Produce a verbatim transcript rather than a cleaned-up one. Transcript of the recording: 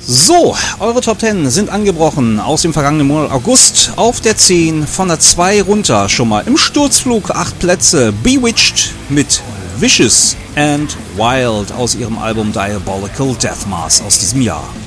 So, eure Top zehn sind angebrochen aus dem vergangenen Monat August. Auf der zehn von der zwei runter, schon mal im Sturzflug, acht Plätze. Bewitched mit Vicious and Wild aus ihrem Album Diabolical Deathmask aus diesem Jahr.